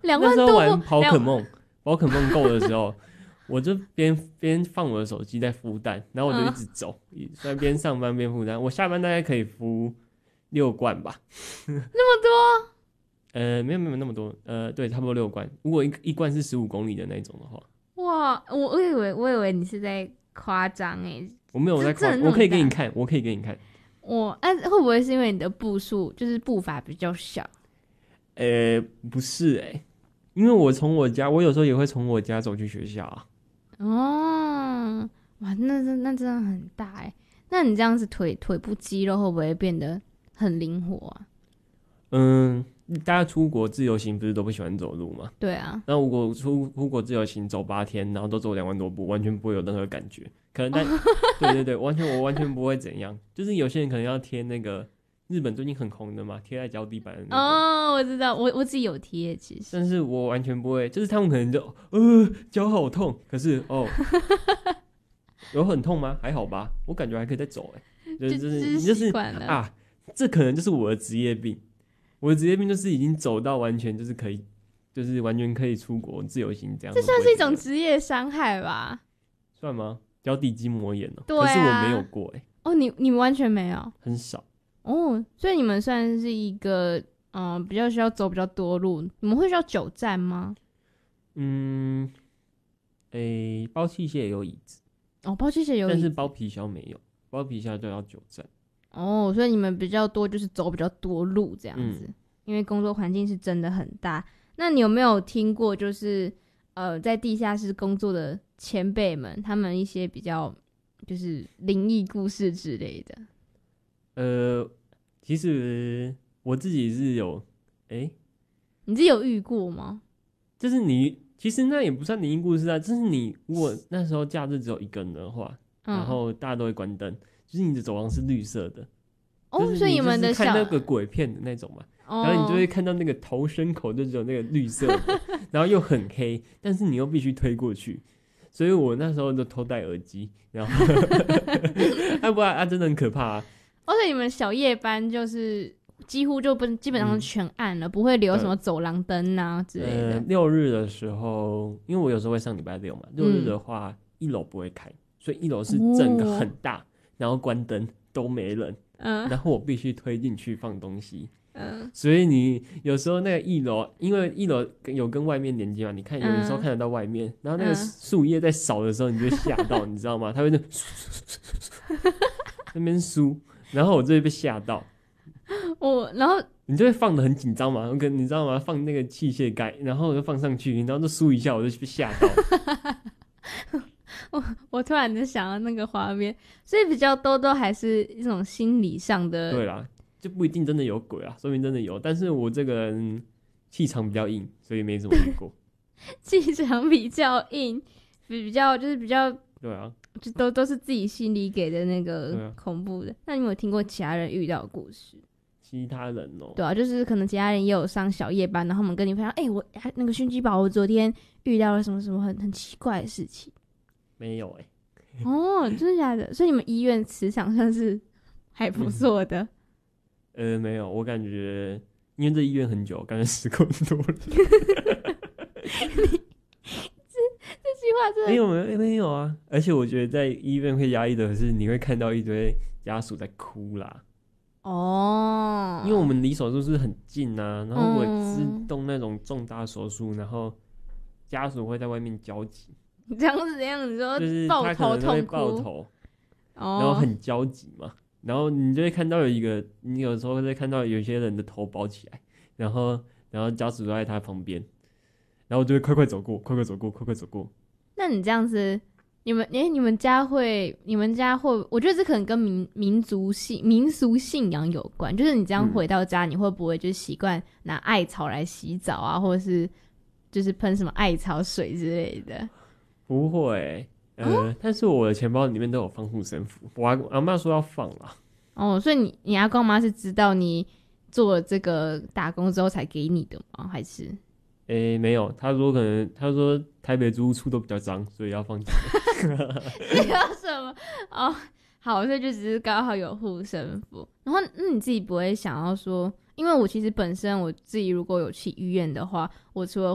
2万多那时候玩宝可梦够的时候，我就边放我的手机在孵蛋，然后我就一直走，在边上班边孵蛋。我下班大概可以孵6罐吧。 那么多？ 没有那么多，对，差不多6罐。如果一罐是15公里的那种的话， 哇，我以为你是在夸张哎。 我没有在夸，我可以给你看。 会不会是因为你的步数就是步伐比较小？ 不是因为我有时候也会从我家走去学校啊。 哦，哇，那真的很大哎。那你这样子腿部肌肉会不会变得很灵活啊？ 大家出国自由行不是都不喜欢走路吗？ 对啊。 那如果出国自由行走8天，然后都走2万多步，完全不会有任何感觉。可能对，我完全不会怎样。就是有些人可能要贴那个日本最近很红的嘛，贴在脚底板的那个。 哦，我知道，我自己有贴，其实。 但是我完全不会，就是他们可能就脚好痛，可是有很痛吗？还好吧，我感觉还可以再走就是啊，这可能就是我的职业病。我的职业病就是已经走到完全就是可以，就是完全可以出国自由行这样。 这算是一种职业伤害吧？ 算吗？脚底筋膜炎哦。 对啊。 可是我没有过哦，你完全没有？ 很少。 哦，所以你们算是一个比较需要走比较多路。你们会需要久站吗？ 包器械也有椅子。 哦，包器械有椅子， 但是包皮箱没有，包皮箱就要久站。 哦，所以你们比较多就是走比较多路这样子。因为工作环境是真的很大。那你有没有听过就是在地下室工作的前辈们他们一些比较就是灵异故事之类的？ 其实我自己是有你自己有遇过吗？ 就是其实那也不算灵异故事啊，就是你如果那时候假日只有一个人的话，然后大家都会关灯，就是你的走廊是绿色的。 所以你们的看那个鬼片的那种嘛，然后你就会看到那个逃生口就只有那个绿色的，然后又很黑，但是你又必须推过去，所以我那时候就偷戴耳机，然后不然真的很可怕啊。 而且你们小夜班就是几乎就基本上全暗了，不会留什么走廊灯啊之类的。 6日的时候，因为我有时候会上礼拜6嘛，6日的话1楼不会开，所以1楼是整个很大，然后关灯都没人。然后我必须推进去放东西。所以你有时候那个1楼，因为1楼有跟外面连接嘛，你看有的时候看得到外面，然后那个树叶在扫的时候，你就会吓到，你知道吗？它会那边梳，然后我就会被吓到。 然后你就会放得很紧张嘛，你知道吗？放那个器械盖，然后我就放上去，然后就梳一下，我就被吓到。 我突然就想到那个画面，所以比较多都还是一种心理上的。 对啦，就不一定真的有鬼啊，说明真的有，但是我这个人气场比较硬，所以没怎么遇过。 气场比较硬，比较对啊， 就都是自己心里给的那个恐怖的。那你有没有听过其他人遇到的故事？ 其他人对啊，就是可能其他人也有上小夜班，然后他们跟你分享，我那个熏鸡堡，我昨天遇到了什么什么很奇怪的事情。 没有真的假的？所以你们医院磁场算是还不错的。 没有，我感觉因为这医院很久，感觉时过很多了。 这句话真的没有啊！而且我觉得在医院会压抑的是，你会看到一堆家属在哭啦。因为我们离手术室很近啊，然后我自动那种重大手术，然后家属会在外面焦急。 这样子说， 就是他可能会抱头，然后很焦急嘛，然后你就会看到你有时候会看到有些人的头包起来，然后家属都在他旁边，然后就会快快走过。 那你这样子，你们家会，我觉得这可能跟民俗信仰有关，就是你这样回到家，你会不会就习惯拿艾草来洗澡啊，或者是就是喷什么艾草水之类的？ 不会但是我的钱包里面都有放护身符，我阿嬷说要放啦。 所以你阿公妈是知道你做了这个打工之后才给你的吗？还是？ 没有，他说台北租屋处都比较脏，所以要放几个。 这有什么？好，所以就只是刚好有护身符。然后那你自己不会想要说，因为我其实本身我自己如果有去医院的话，我除了